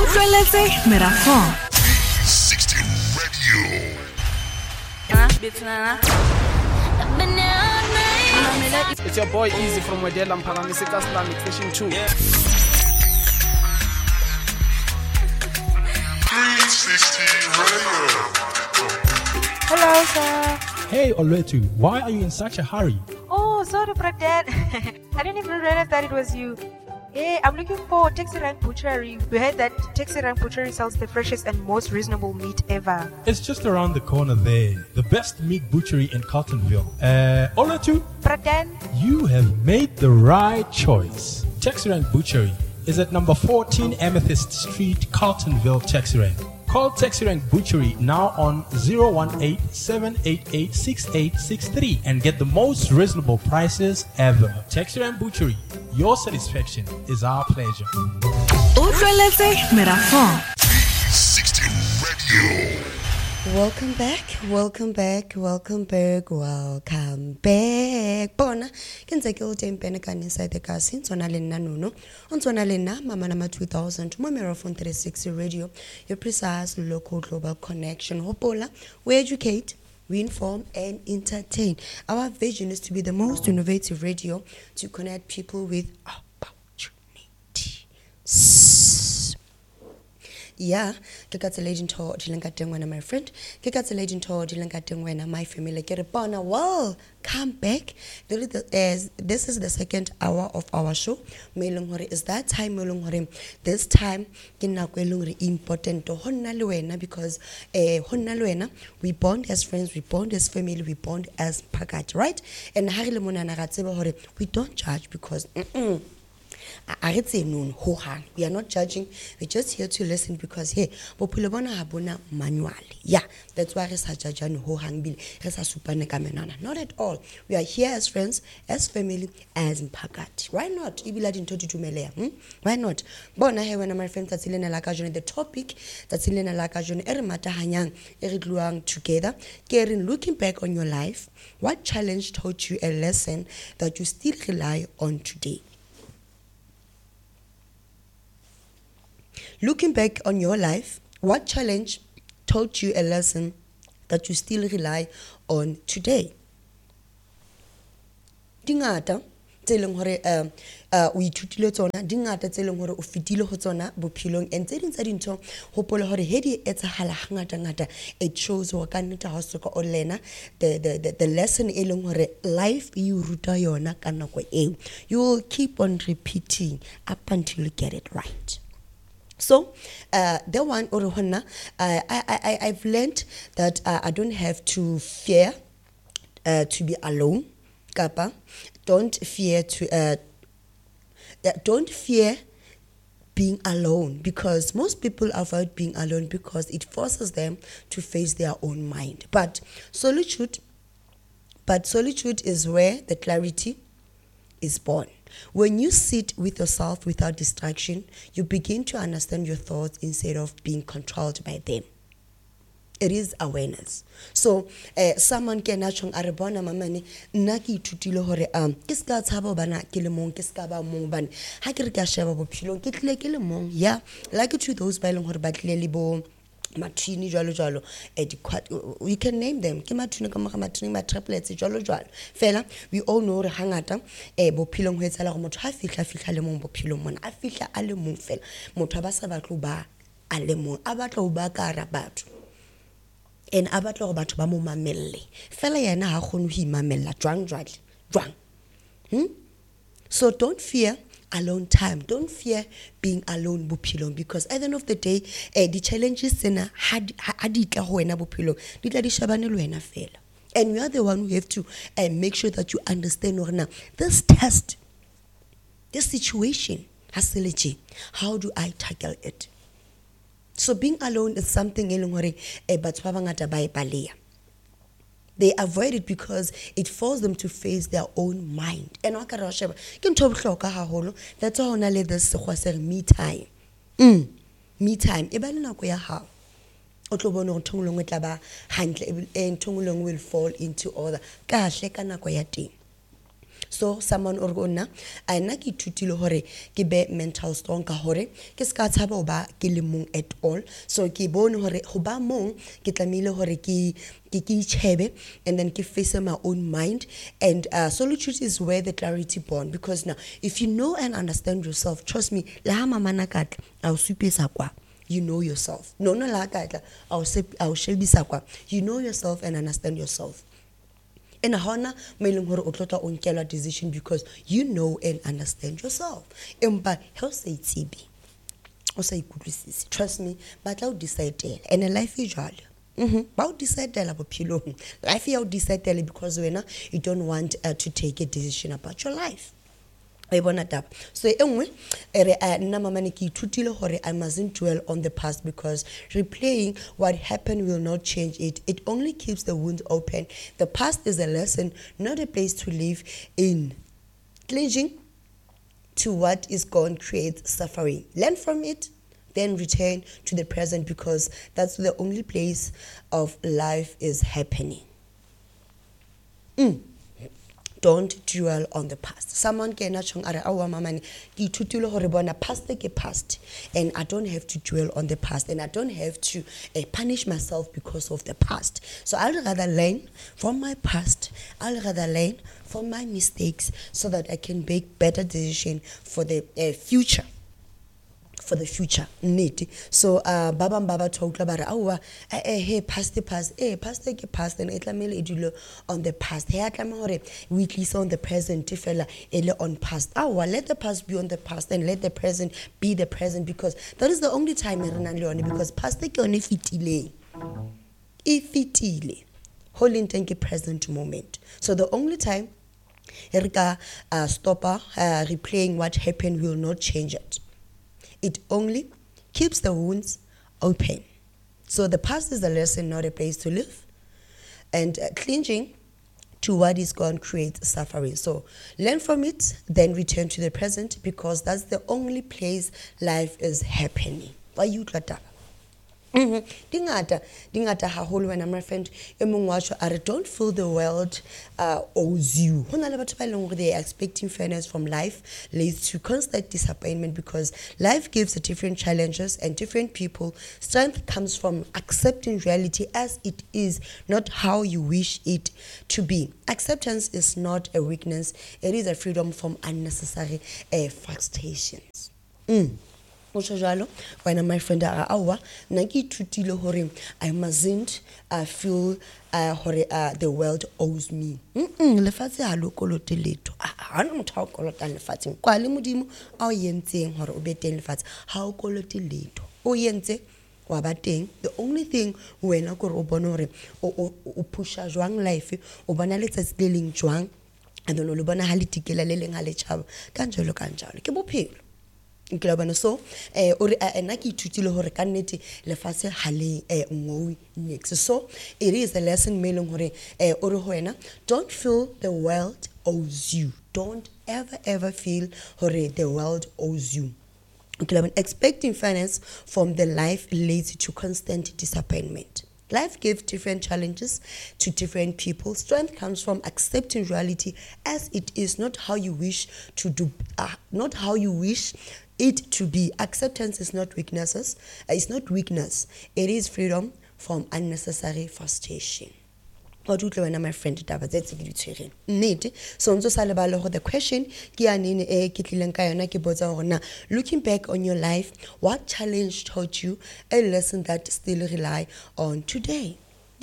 Utlweletse merafong 60 Radio. It's your boy Easy from Wedela Mphalamiseka Islamic Station 2. 360 Radio. Hello, sir. Hey, Olwetu, why are you in such a hurry? Oh, sorry, Brandon. I didn't even realize that it was you. Hey, I'm looking for Taxi Rank Butchery. We heard that Taxi Rank Butchery sells the freshest and most reasonable meat ever. It's just around the corner there. The best meat butchery in Carltonville. Olwetu, Brandon? you have made the right choice. Texirang Butchery is at number 14 Amethyst Street, Carltonville, Texirang. Call Texirang Butchery now on 018-788-6863 and get the most reasonable prices ever. Texirang Butchery, your satisfaction is our pleasure. Utlweletse merafong 360 Radio. Welcome back. Bona, can take all time penecan inside the car since on Alena Nuno, on Sonalena, Mama Nama 2000, Momeraphone 360 Radio, your precise local global connection. Hopola, we educate, we inform and entertain. Our vision is to be the most innovative radio to connect people with opportunity. Yeah, Kikat's a legend to Dilangatengwena, my friend. Kikat's a legend to Dilangatengwena, my family. Kerepana, well, come back. This is the second hour of our show. Melungore is that time, Melungore. This time, Kinakwelungre important to Honnaluena because Honnaluena, we bond as friends, we bond as family, we bond as pakat, right? And Harilemona Naratseba, we don't judge because. We are not judging, we're just here to listen because hey, manually. Yeah, that's why not at all. We are here as friends, as family, as mpakat. Why not? Why not? Bona he when my friends the topic that's in together. Karen, looking back on your life, what challenge taught you a lesson that you still rely on today? Looking back on your life, what challenge taught you a lesson that you still rely on today? Dingata tseleng hore o ithutile tsona dingata tseleng hore o fitile ho tsona bophelong and tse ding tsa dintho hopola hore he di etsahala ngata it shows ho ka nnete ha soka o lena the lesson e leng hore life you ruta yona ka nako eo you will keep on repeating up until you get it right. So, the one or I've learned that I don't have to fear to be alone. Kappa, don't fear being alone because most people avoid being alone because it forces them to face their own mind. But solitude is where the clarity is born. When you sit with yourself without distraction, you begin to understand your thoughts instead of being controlled by them. It is awareness. So, someone can actually arabona mamani naki tutilo hore kiska tshaba bana ke le mong kiska ba mong bana ha ke re ka sheba bophilong ke tle ke le mong yeah like to those ba ileng hore ba tle le bo matrini jalo you can name them ke matrini ka matrini ma triplets jalo fela we all know re hangata bophilong ho etsala go motho ha fihla le mong bophilong mona a fihla a le mong fela motho ba sa batlo ba a le mong a batlo o ba ka ra batho and a batlo go batho ba mo mamelle fela yena ha khone ho imamella jwang so don't fear alone time. Don't fear being alone bophelong because at the end of the day the challenges tsena ha di tla ho wena bophelong di tla di shebane le wena fela and you are the one who have to make sure that you understand or now this test this situation how do I tackle it. So being alone is something eleng hore batho ba bangata ba e baleya. They avoid it because it forces them to face their own mind. And that's why on this me time. Me time. E ba le nako ya hao. O tlo bona go thongolong e tla ba hantle e thongolong will fall into order. Kahle ka nako ya teng. So someone or gonna I na ki ithutile hore ke be mental strong ka hore ke ska tshaba ho ba ke le mong at all. So ke bone hore ho ba mong ke tlamile hore ke chebe and then ke face my own mind. And solitude is where the clarity born, because now if you know and understand yourself, trust me, la mama na katla a o supisa kwa. You know yourself. No la katla a o shebisa kwa. You know yourself and understand yourself. And hona maileng hore o tlotla o nkela decision because you know and understand yourself. Empa how say tsibi o sa ikutlwisise, trust me, batla o decide and a life is jalo. Ba o decide la bophelong. Life ya o decide because wena you don't want to take a decision about your life. So anyway, I mustn't dwell on the past because replaying what happened will not change it. It only keeps the wound open. The past is a lesson, not a place to live in. Clinging to what is gone creates suffering. Learn from it, then return to the present because that's the only place of life is happening. Don't dwell on the past. Someone can chong are awa mamani ki ithutile hore bona past ke past, and I don't have to dwell on the past, and I don't have to punish myself because of the past. So I'll rather learn from my past. I'll rather learn from my mistakes so that I can make better decisions for the future. For the future, need. So baba talk about awa hey past ke past and etlamele edulo on the past. Hey atlame hore weekly on the present tifela ele on past. Awa, let the past be on the past and let the present be the present, because that is the only time re nang le yone, because past ke yone fitile. E fitile. Whole intake present moment. So the only time Erika stopper replaying what happened will not change it. It only keeps the wounds open. So the past is a lesson, not a place to live. And clinging to what is gone creates suffering. So learn from it, then return to the present, because that's the only place life is happening. Why you tlata? Dingata haholo when my friend don't feel the world owes you. They are expecting fairness from life leads to constant disappointment, because life gives different challenges and different people. Strength comes from accepting reality as it is, not how you wish it to be. Acceptance is not a weakness, it is a freedom from unnecessary frustrations. When my friend awa naki tutile hore I mustn't feel the world owes me. Lefatse ha lo kolote letho ha no motho a kolota lefatseng kwa le modimo a o yentseng hore o be teng lefatse ha o kolote letho o yentse wa ba teng. The only thing wena gore o bone hore o pusha jwang life o bona letsatsi le leng jwang and then o le bona ha le tikela le leng ha le tshaba kanjalo ke bophelo. So na ke ithutile hore ka nnete lefatshe ha le ngowi next. So it is a lesson meaning hore o re ho wena don't feel the world owes you. Don't ever feel hore the world owes you. Expecting finance from the life leads to constant disappointment. Life gives different challenges to different people. Strength comes from accepting reality as it is, not how you wish to do, not how you wish it to be. Acceptance is not weaknesses. It's not weakness. It is freedom from unnecessary frustration. What do you my friend? Need so the question looking back on your life, what challenge taught you a lesson that still rely on today?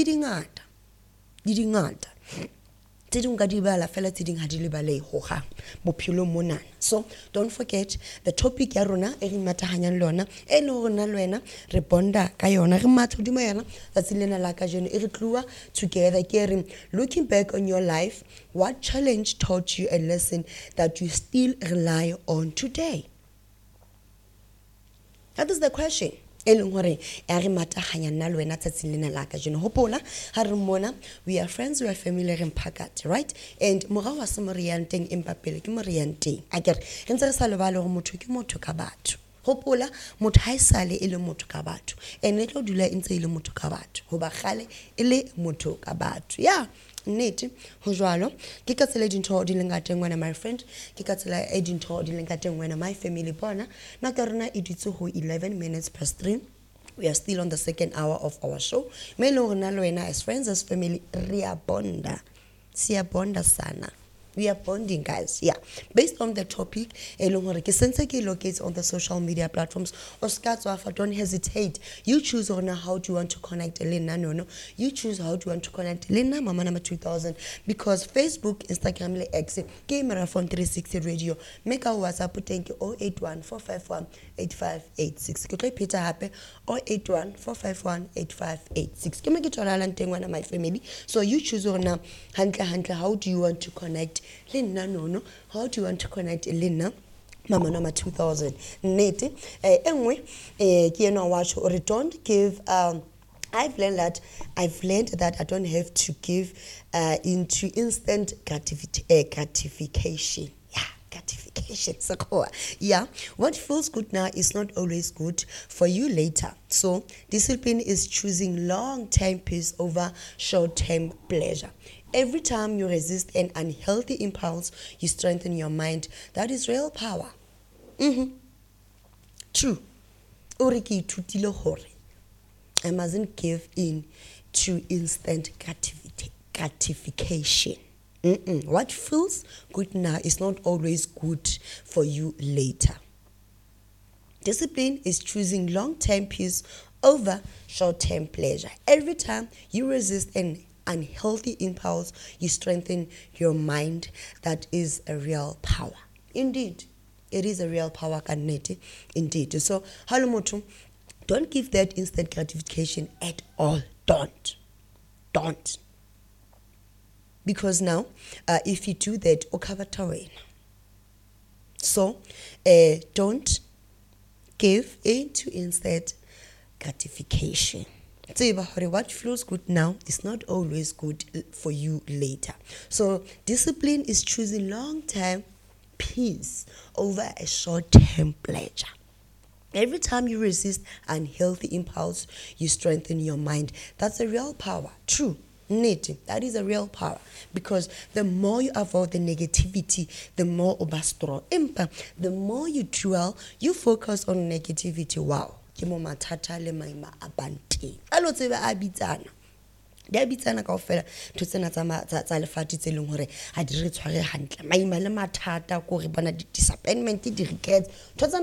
So don't forget the topic ya rona e re matahanyang lona e le rona lwena re bonda ka yona re matha hodimo yona that's lena la ka jeno e re tluwa together ke re looking back on your life, what challenge taught you a lesson that you still rely on today? That is the question. We are friends, we are family in Pakat, right? And Morawa Samarianteng in Papel, Kimoriante. I get Ensar Salvalo Motuki Motukabat. Hopola motho ha esale e le motho ka batho and e tlo dula e ntse e le motho ka batho hoba kgale e le motho ka batho ya nnete ho jwalo ke ka tsela dintho di leng ka teng wena my friend ke ka tsela e dintho di leng ka teng wena my family bona na ka rena e ditse ho 11 minutes past 3. We are still on the second hour of our show. Me lo rena lo wena as friends, as family, ria bonda. Siya bonda sana. We are bonding, guys. Yeah. Based on the topic, locate on the social media platforms. Don't hesitate. You choose on how do you want to connect Elena. No. You choose how do you want to connect Elena, Mama Number 2000. Because Facebook, Instagram, X, Camera Phone 360 Radio. Make our WhatsApp, thank you 081 451 8586. Could repeat happy 081 451 8586. Can make it all one of my family. So you choose on how do you want to connect Lena, no. How do you want to connect Lena? Mama Number 2000. Nate. Anyway, watch or don't give. I've learned that I don't have to give into instant gratification. Yeah, gratification. Yeah, what feels good now is not always good for you later. So discipline is choosing long-term peace over short-term pleasure. Every time you resist an unhealthy impulse, you strengthen your mind. That is real power. True. I mustn't give in to instant gratification. What feels good now is not always good for you later. Discipline is choosing long-term peace over short-term pleasure. Every time you resist an unhealthy impulse, you strengthen your mind. That is a real power. Indeed, it is a real power, Kanete. Indeed. So, Halomoto, don't give that instant gratification at all. Don't. Because now, if you do that, okavatawen. So, don't give into instant gratification. What feels good now is not always good for you later. So discipline is choosing long-term peace over a short-term pleasure. Every time you resist unhealthy impulse, you strengthen your mind. That's a real power. True. That is a real power. Because the more you avoid the negativity, the more obastro. The more you dwell, you focus on negativity. Wow. Mo matata le maima abante alo tsebe a bitsana dia bitsana kaofela ntho tsena tsa lefati tse leng hore a di re tshware hantle maima le mathata ko re bona disappointment di regrets